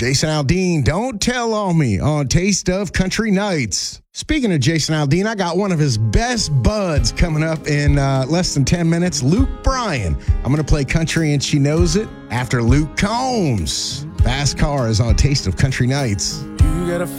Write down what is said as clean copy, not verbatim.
Jason Aldean, Don't Tell on Me on Taste of Country Nights. Speaking of Jason Aldean, I got one of his best buds coming up in less than 10 minutes, Luke Bryan. I'm going to play Country and She Knows It after Luke Combs. Fast Car is on Taste of Country Nights. You got a